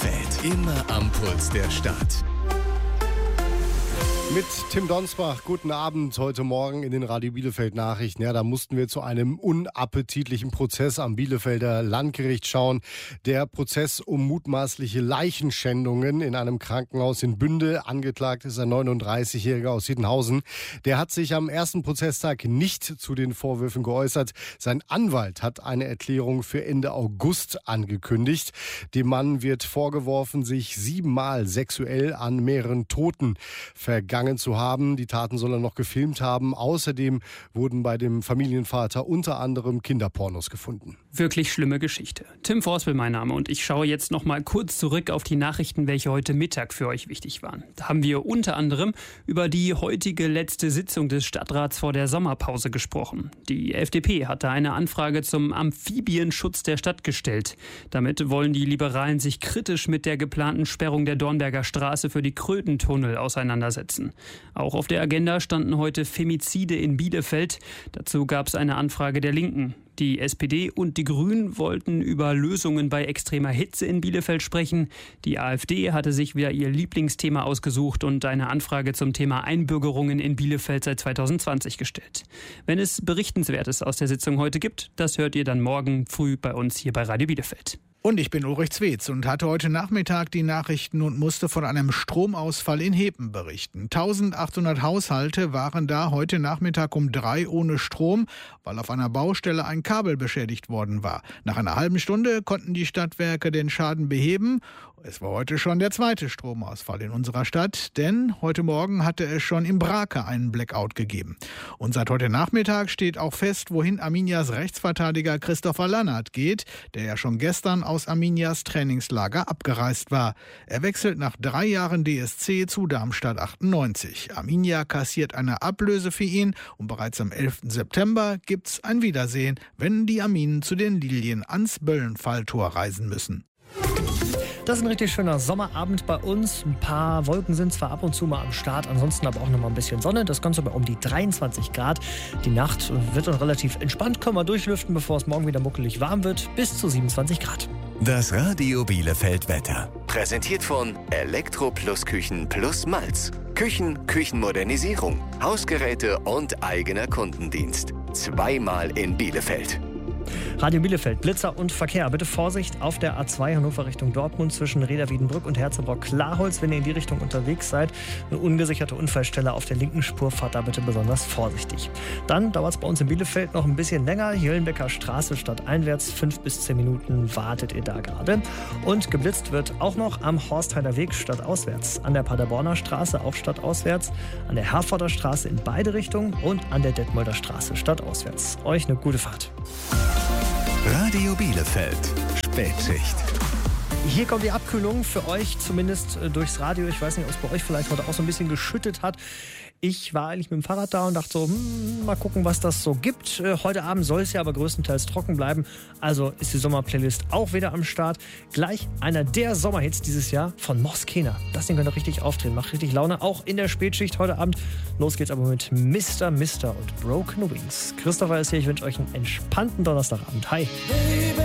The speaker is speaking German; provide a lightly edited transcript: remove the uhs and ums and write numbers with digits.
Bielefeld. Immer am Puls der Stadt. Mit Tim Donsbach, guten Abend heute Morgen in den Radio Bielefeld Nachrichten. Ja, da mussten wir zu einem unappetitlichen Prozess am Bielefelder Landgericht schauen. Der Prozess um mutmaßliche Leichenschändungen in einem Krankenhaus in Bünde. Angeklagt ist ein 39-Jähriger aus Hiddenhausen. Der hat sich am ersten Prozesstag nicht zu den Vorwürfen geäußert. Sein Anwalt hat eine Erklärung für Ende August angekündigt. Dem Mann wird vorgeworfen, sich 7-mal sexuell an mehreren Toten vergangen zu haben. Die Taten soll er noch gefilmt haben. Außerdem wurden bei dem Familienvater unter anderem Kinderpornos gefunden. Wirklich schlimme Geschichte. Tim Forswell mein Name und ich schaue jetzt noch mal kurz zurück auf die Nachrichten, welche heute Mittag für euch wichtig waren. Da haben wir unter anderem über die heutige letzte Sitzung des Stadtrats vor der Sommerpause gesprochen. Die FDP hatte eine Anfrage zum Amphibienschutz der Stadt gestellt. Damit wollen die Liberalen sich kritisch mit der geplanten Sperrung der Dornberger Straße für die Krötentunnel auseinandersetzen. Auch auf der Agenda standen heute Femizide in Bielefeld. Dazu gab es eine Anfrage der Linken. Die SPD und die Grünen wollten über Lösungen bei extremer Hitze in Bielefeld sprechen. Die AfD hatte sich wieder ihr Lieblingsthema ausgesucht und eine Anfrage zum Thema Einbürgerungen in Bielefeld seit 2020 gestellt. Wenn es Berichtenswertes aus der Sitzung heute gibt, das hört ihr dann morgen früh bei uns hier bei Radio Bielefeld. Und ich bin Ulrich Zwetz und hatte heute Nachmittag die Nachrichten und musste von einem Stromausfall in Hepen berichten. 1800 Haushalte waren da heute Nachmittag um 3 ohne Strom, weil auf einer Baustelle ein Kabel beschädigt worden war. Nach einer halben Stunde konnten die Stadtwerke den Schaden beheben. Es war heute schon der zweite Stromausfall in unserer Stadt, denn heute Morgen hatte es schon im Brake einen Blackout gegeben. Und seit heute Nachmittag steht auch fest, wohin Arminias Rechtsverteidiger Christopher Lannert geht, der ja schon gestern aus Arminias Trainingslager abgereist war. Er wechselt nach 3 Jahren DSC zu Darmstadt 98. Arminia kassiert eine Ablöse für ihn und bereits am 11. September gibt's ein Wiedersehen, wenn die Arminen zu den Lilien ans Böllenfalltor reisen müssen. Das ist ein richtig schöner Sommerabend bei uns. Ein paar Wolken sind zwar ab und zu mal am Start, ansonsten aber auch noch mal ein bisschen Sonne. Das Ganze bei um die 23 Grad. Die Nacht wird dann relativ entspannt. Können wir durchlüften, bevor es morgen wieder muckelig warm wird. Bis zu 27 Grad. Das Radio Bielefeld Wetter. Präsentiert von Elektro+ Küchen plus Malz. Küchenmodernisierung, Hausgeräte und eigener Kundendienst. 2-mal in Bielefeld. Radio Bielefeld, Blitzer und Verkehr. Bitte Vorsicht auf der A2 Hannover Richtung Dortmund zwischen Reda-Wiedenbrück und Herzebrock-Klarholz. Wenn ihr in die Richtung unterwegs seid, eine ungesicherte Unfallstelle auf der linken Spur, fahrt da bitte besonders vorsichtig. Dann dauert es bei uns in Bielefeld noch ein bisschen länger. Hillenbecker Straße stadteinwärts, 5 bis 10 Minuten wartet ihr da gerade. Und geblitzt wird auch noch am Horstheider Weg stadtauswärts, an der Paderborner Straße auch stadtauswärts, an der Herforder Straße in beide Richtungen und an der Detmolder Straße stadtauswärts. Euch eine gute Fahrt. Radio Bielefeld, Spätschicht. Hier kommt die Abkühlung für euch, zumindest durchs Radio. Ich weiß nicht, ob es bei euch vielleicht heute auch so ein bisschen geschüttet hat. Ich war eigentlich mit dem Fahrrad da und dachte so, mal gucken, was das so gibt. Heute Abend soll es ja aber größtenteils trocken bleiben. Also ist die Sommerplaylist auch wieder am Start. Gleich einer der Sommerhits dieses Jahr von Moskena. Das Ding könnte richtig aufdrehen, macht richtig Laune. Auch in der Spätschicht heute Abend. Los geht's aber mit Mr. und Broken Wings. Christopher ist hier, ich wünsche euch einen entspannten Donnerstagabend. Hi.